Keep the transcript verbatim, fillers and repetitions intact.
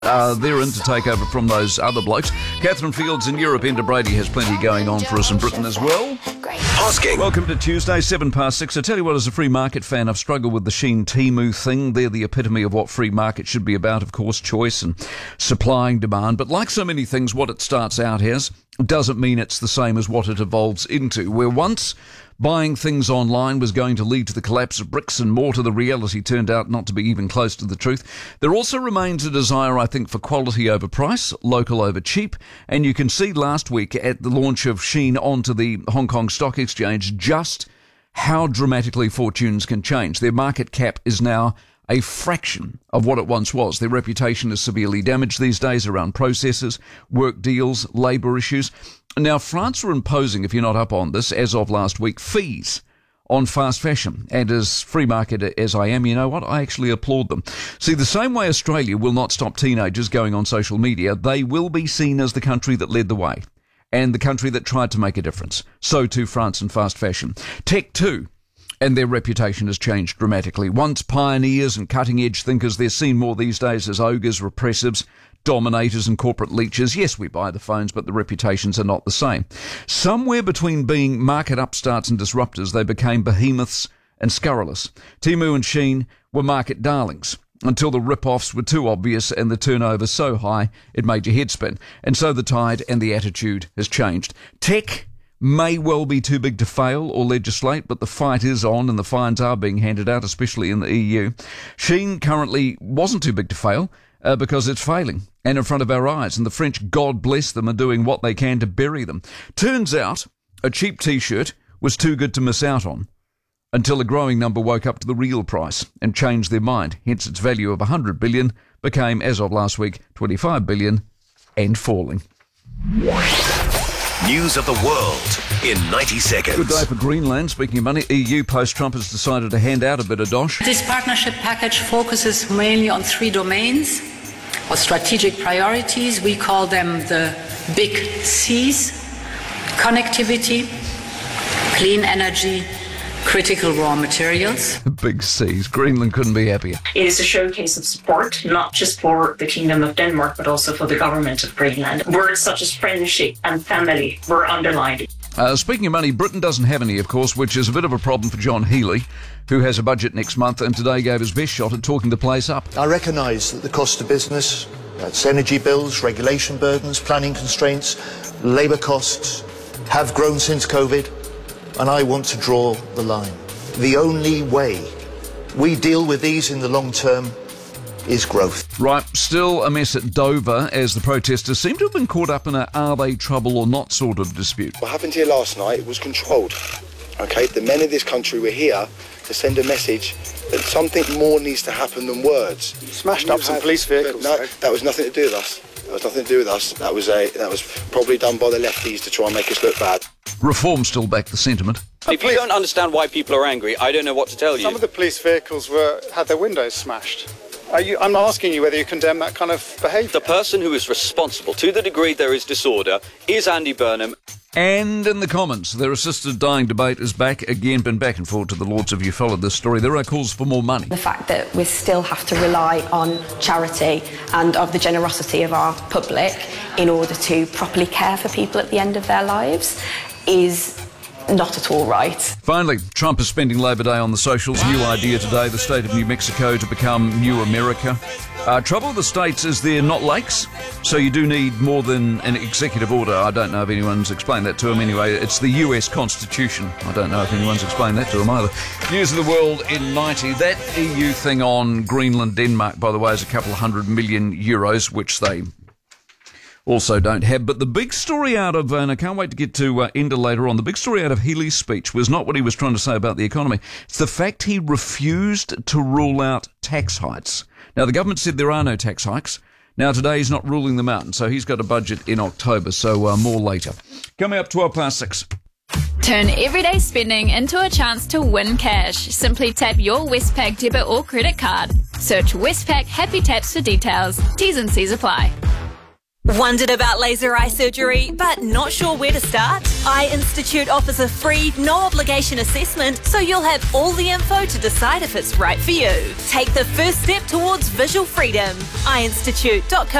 Uh, they're in to take over from those other blokes. Catherine Fields in Europe. Enda Brady has plenty going on for us in Britain as well. Hosking. Welcome to Tuesday, seven past six. I tell you what, as a free market fan, I've struggled with the Shein Temu thing. They're the epitome of what free market should be about, of course, choice and supply and demand. But like so many things, what it starts out as doesn't mean it's the same as what it evolves into. Where once buying things online was going to lead to the collapse of bricks and mortar, the reality turned out not to be even close to the truth. There also remains a desire, I think, for quality over price, local over cheap, and you can see last week at the launch of Shein onto the Hong Kong Stock Exchange just how dramatically fortunes can change. Their market cap is now a fraction of what it once was. Their reputation is severely damaged these days around processes, work deals, labour issues. Now, France are imposing, if you're not up on this, as of last week, fees on fast fashion. And as free market as I am, you know what? I actually applaud them. See, the same way Australia will not stop teenagers going on social media, they will be seen as the country that led the way and the country that tried to make a difference. So too France and fast fashion. Tech too. And their reputation has changed dramatically. Once pioneers and cutting-edge thinkers, they're seen more these days as ogres, repressives, dominators and corporate leeches. Yes, we buy the phones, but the reputations are not the same. Somewhere between being market upstarts and disruptors, they became behemoths and scurrilous. Temu and Shein were market darlings until the rip-offs were too obvious and the turnover so high it made your head spin. And so the tide and the attitude has changed. Tech may well be too big to fail or legislate, but the fight is on and the fines are being handed out, especially in the E U. Shein currently wasn't too big to fail uh, because it's failing and in front of our eyes, and the French, God bless them, are doing what they can to bury them. Turns out a cheap T-shirt was too good to miss out on until a growing number woke up to the real price and changed their mind. Hence its value of one hundred billion dollars became, as of last week, twenty-five billion dollars and falling. News of the world in ninety seconds. Good day for Greenland. Speaking of money, E U post-Trump has decided to hand out a bit of dosh. This partnership package focuses mainly on three domains or strategic priorities. We call them the big C's: connectivity, clean energy, critical raw materials. Big C's. Greenland couldn't be happier. It is a showcase of support, not just for the Kingdom of Denmark, but also for the government of Greenland. Words such as friendship and family were underlined. Uh, speaking of money, Britain doesn't have any, of course, which is a bit of a problem for John Healey, who has a budget next month and today gave his best shot at talking the place up. I recognise that the cost of business, that's energy bills, regulation burdens, planning constraints, labour costs, have grown since COVID. And I want to draw the line. The only way we deal with these in the long term is growth. Right, still a mess at Dover as the protesters seem to have been caught up in a are they trouble or not sort of dispute. What happened here last night was controlled. Okay, the men of this country were here to send a message that something more needs to happen than words. Smashed up some police vehicles. No, that was nothing to do with us. That was nothing to do with us. That was a that was probably done by the lefties to try and make us look bad. Reform still back the sentiment. If you don't understand why people are angry, I don't know what to tell you. Some of the police vehicles were had their windows smashed. Are you, I'm asking you whether you condemn that kind of behaviour. The person who is responsible, to the degree there is disorder, is Andy Burnham. And in the Commons, their assisted dying debate is back again. Been back and forth to the Lords. If you followed this story, there are calls for more money. The fact that we still have to rely on charity and of the generosity of our public in order to properly care for people at the end of their lives is not at all right. Finally, Trump is spending Labor Day on the socials. New idea today, the state of New Mexico to become New America. Uh, trouble with the states is they're not lakes, so you do need more than an executive order. I don't know if anyone's explained that to them anyway. It's the U S Constitution. I don't know if anyone's explained that to them either. News of the world in ninety. That E U thing on Greenland, Denmark, by the way, is a couple of hundred million euros, which they also don't have. But the big story out of, and I can't wait to get to uh, Enda later on, the big story out of Healey's speech was not what he was trying to say about the economy. It's the fact he refused to rule out tax hikes. Now, the government said there are no tax hikes. Now, today he's not ruling them out, and so he's got a budget in October, so uh, more later. Coming up, twelve past six. Turn everyday spending into a chance to win cash. Simply tap your Westpac debit or credit card. Search Westpac Happy Taps for details. T's and C's apply. Wondered about laser eye surgery, but not sure where to start? Eye Institute offers a free, no-obligation assessment, so you'll have all the info to decide if it's right for you. Take the first step towards visual freedom. eye institute dot co